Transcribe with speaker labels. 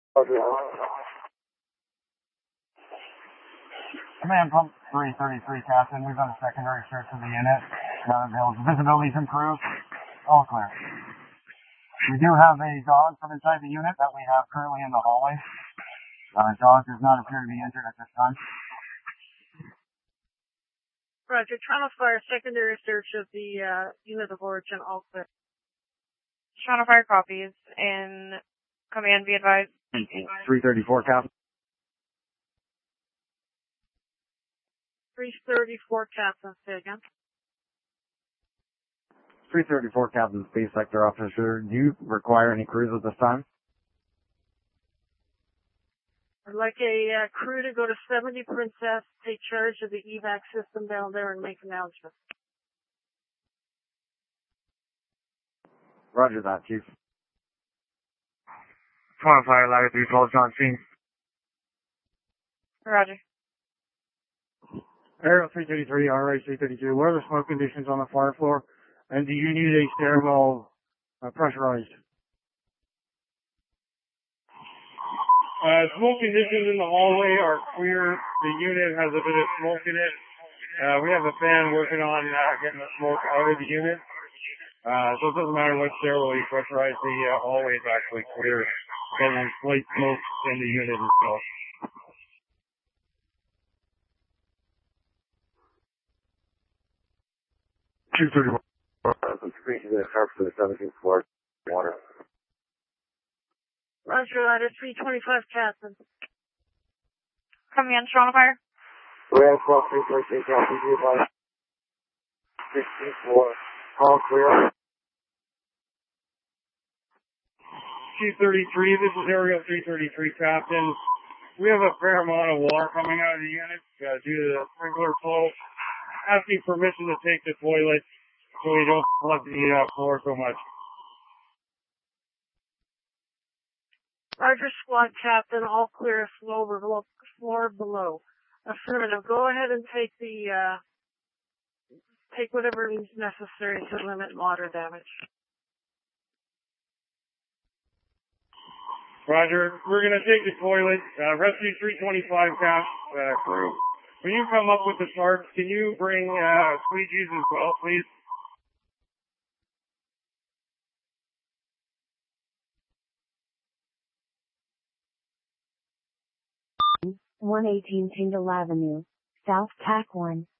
Speaker 1: Command pump 333, Captain. We've done a secondary search of the unit. Visibility's improved. All clear. We do have a dog from inside the unit that we have currently in the hallway. Dog does not appear to be injured at this time.
Speaker 2: Roger, Toronto Fire, secondary search of the unit of origin, all clear.
Speaker 3: Toronto Fire copies, and command be advised.
Speaker 1: 334, Captain.
Speaker 2: 334, Captain, say again.
Speaker 1: 334, Captain, Space Sector Officer. Do you require any crews at this time?
Speaker 2: I'd like a crew to go to 70 Princess, take charge of the evac system down there and make announcements.
Speaker 1: Roger that, Chief.
Speaker 4: Toronto Fire, Ladder 312, John Scene.
Speaker 3: Roger.
Speaker 4: Aerial 333, RA 332. What are the smoke conditions on the fire floor? And do you need a stairwell pressurized? Smoke conditions in the hallway are clear. The unit has a bit of smoke in it. We have a fan working on getting the smoke out of the unit. So it doesn't matter what stairwell you pressurize, the hallway is actually clear. But there's slight smoke in the unit itself.
Speaker 1: Increasing the sharp to the 17th floor. Water.
Speaker 2: Roger, Ladder 325, Captain.
Speaker 3: Command, Toronto Fire.
Speaker 1: Rail 12 333, Captain. 16th floor. All clear.
Speaker 4: 233, this is Aerial 333, Captain. We have a fair amount of water coming out of the unit due to the sprinkler flow. Asking permission to take the toilet so we don't flood the floor so much.
Speaker 2: Roger, Squad Captain, all clear, floor below. Affirmative. Go ahead and take take whatever is necessary to limit water damage.
Speaker 4: Roger, we're going to take the toilet. Rescue 325 crew. When you come up with the tarps, can you bring squeegees as well, please?
Speaker 5: (118) Tyndall Avenue, South TAC 1.